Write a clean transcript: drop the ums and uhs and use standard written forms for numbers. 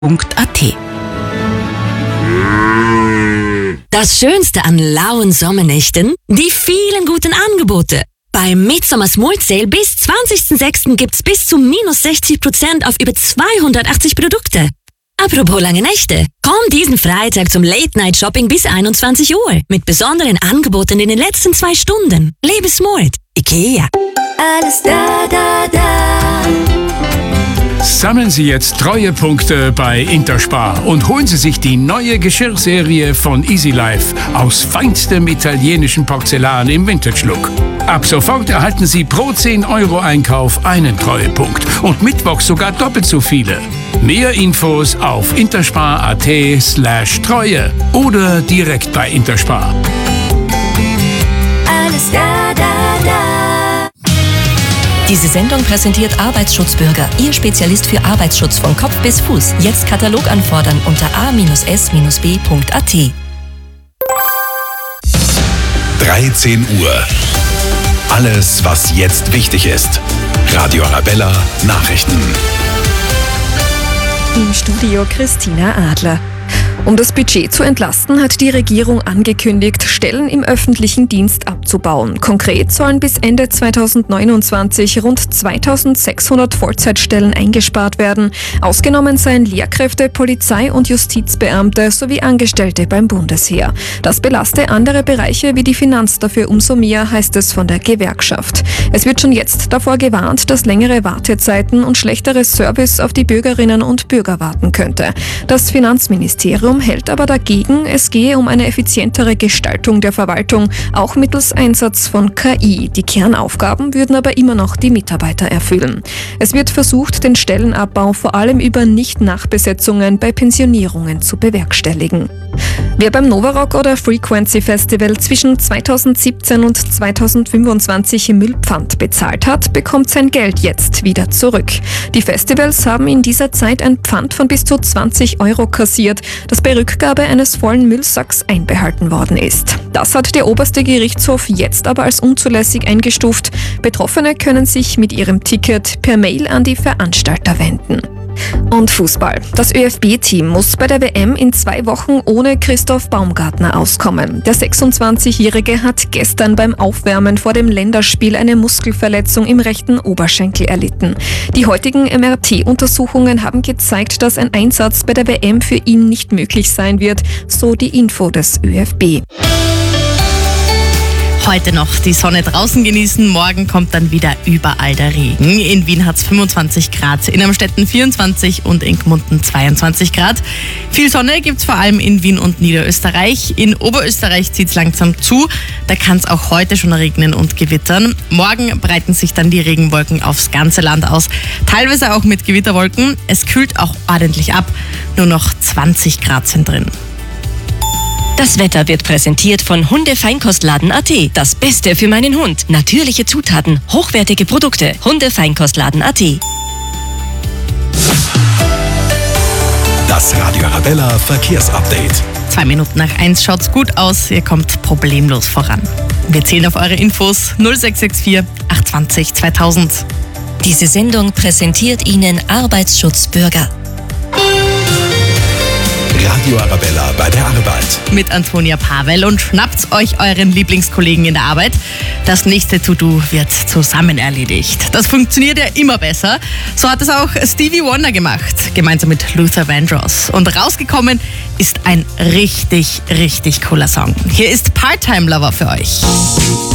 Das Schönste an lauen Sommernächten? Die vielen guten Angebote. Beim Midsummer Small Sale bis 20.06. gibt's bis zu minus 60% auf über 280 Produkte. Apropos lange Nächte. Komm diesen Freitag zum Late-Night-Shopping bis 21 Uhr mit besonderen Angeboten in den letzten 2 Stunden. Lebe smart. IKEA. Alles da, da, da. Sammeln Sie jetzt Treuepunkte bei Interspar und holen Sie sich die neue Geschirrserie von Easy Life aus feinstem italienischen Porzellan im Vintage-Look. Ab sofort erhalten Sie pro 10 € Einkauf einen Treuepunkt und mittwochs sogar doppelt so viele. Mehr Infos auf interspar.at/Treue oder direkt bei Interspar. Alles da, da, da. Diese Sendung präsentiert Arbeitsschutzbürger, Ihr Spezialist für Arbeitsschutz von Kopf bis Fuß. Jetzt Katalog anfordern unter a-s-b.at. 13 Uhr. Alles, was jetzt wichtig ist. Radio Arabella Nachrichten. Im Studio Christina Adler. Um das Budget zu entlasten, hat die Regierung angekündigt, Stellen im öffentlichen Dienst abzubauen. Konkret sollen bis Ende 2029 rund 2.600 Vollzeitstellen eingespart werden. Ausgenommen seien Lehrkräfte, Polizei- und Justizbeamte sowie Angestellte beim Bundesheer. Das belaste andere Bereiche wie die Finanz dafür umso mehr, heißt es von der Gewerkschaft. Es wird schon jetzt davor gewarnt, dass längere Wartezeiten und schlechteres Service auf die Bürgerinnen und Bürger warten könnte. Das Finanzministerium hält aber dagegen, es gehe um eine effizientere Gestaltung der Verwaltung, auch mittels Einsatz von KI. Die Kernaufgaben würden aber immer noch die Mitarbeiter erfüllen. Es wird versucht, den Stellenabbau vor allem über Nicht-Nachbesetzungen bei Pensionierungen zu bewerkstelligen. Wer beim Novarock oder Frequency Festival zwischen 2017 und 2025 Müllpfand bezahlt hat, bekommt sein Geld jetzt wieder zurück. Die Festivals haben in dieser Zeit ein Pfand von bis zu 20 € kassiert, das bei Rückgabe eines vollen Müllsacks einbehalten worden ist. Das hat der oberste Gerichtshof jetzt aber als unzulässig eingestuft. Betroffene können sich mit ihrem Ticket per Mail an die Veranstalter wenden. Und Fußball. Das ÖFB-Team muss bei der WM in 2 Wochen ohne Christoph Baumgartner auskommen. Der 26-Jährige hat gestern beim Aufwärmen vor dem Länderspiel eine Muskelverletzung im rechten Oberschenkel erlitten. Die heutigen MRT-Untersuchungen haben gezeigt, dass ein Einsatz bei der WM für ihn nicht möglich sein wird, so die Info des ÖFB. Heute noch die Sonne draußen genießen, morgen kommt dann wieder überall der Regen. In Wien hat es 25 Grad, in Amstetten 24 und in Gmunden 22 Grad. Viel Sonne gibt es vor allem in Wien und Niederösterreich. In Oberösterreich zieht es langsam zu, da kann es auch heute schon regnen und gewittern. Morgen breiten sich dann die Regenwolken aufs ganze Land aus, teilweise auch mit Gewitterwolken. Es kühlt auch ordentlich ab, nur noch 20 Grad sind drin. Das Wetter wird präsentiert von Hundefeinkostladen.at. Das Beste für meinen Hund. Natürliche Zutaten, hochwertige Produkte. Hundefeinkostladen.at. Das Radio Arabella Verkehrsupdate. 2 Minuten nach 1 schaut's gut aus, ihr kommt problemlos voran. Wir zählen auf eure Infos 0664 820 2000. Diese Sendung präsentiert Ihnen Arbeitsschutzbürger. Radio Arabella bei der Arbeit. Mit Antonia Pavel und schnappt euch euren Lieblingskollegen in der Arbeit. Das nächste To-Do wird zusammen erledigt. Das funktioniert ja immer besser. So hat es auch Stevie Wonder gemacht, gemeinsam mit Luther Vandross. Und rausgekommen ist ein richtig, richtig cooler Song. Hier ist Part-Time Lover für euch.